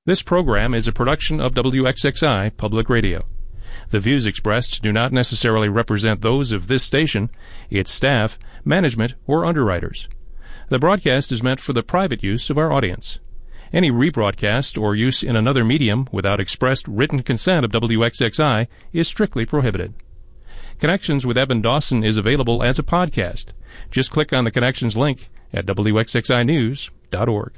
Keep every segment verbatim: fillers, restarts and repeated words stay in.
This program is a production of W X X I Public Radio. The views expressed do not necessarily represent those of this station, its staff, management, or underwriters. The broadcast is meant for the private use of our audience. Any rebroadcast or use in another medium without expressed written consent of W X X I is strictly prohibited. Connections with Evan Dawson is available as a podcast. Just click on the Connections link at W X X I news dot org.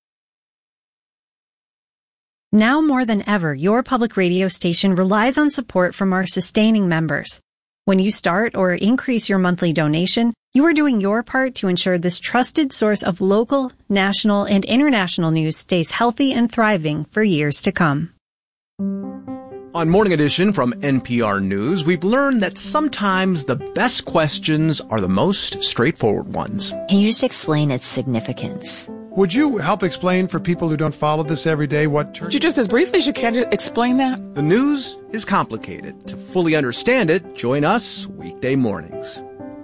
Now more than ever, your public radio station relies on support from our sustaining members. When you start or increase your monthly donation, you are doing your part to ensure this trusted source of local, national, and international news stays healthy and thriving for years to come. On Morning Edition from N P R News, we've learned that sometimes the best questions are the most straightforward ones. Can you just explain its significance? Would you help explain for people who don't follow this every day what turkey... You just as briefly as you can explain that? The news is complicated. To fully understand it, join us weekday mornings.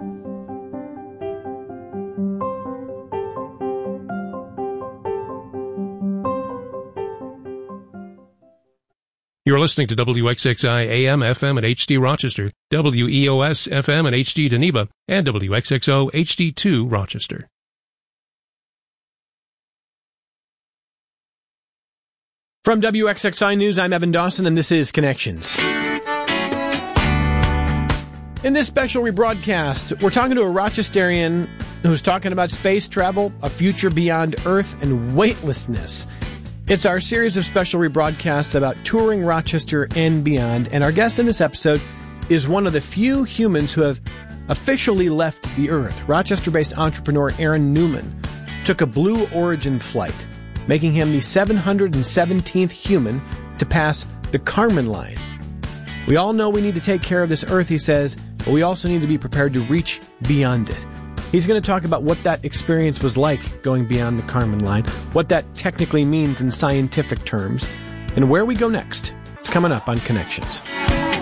You're listening to W X X I A M, F M at H D Rochester, W E O S F M at H D Geneva, and W X X O H D two Rochester. From W X X I News, I'm Evan Dawson, and this is Connections. In this special rebroadcast, we're talking to a Rochesterian who's talking about space travel, a future beyond Earth, and weightlessness. It's our series of special rebroadcasts about touring Rochester and beyond, and our guest in this episode is one of the few humans who have officially left the Earth. Rochester-based entrepreneur Aaron Newman took a Blue Origin flight, making him the seven hundred seventeenth human to pass the Kármán line. We all know we need to take care of this Earth, he says, but we also need to be prepared to reach beyond it. He's going to talk about what that experience was like going beyond the Kármán line, what that technically means in scientific terms, and where we go next. It's coming up on Connections.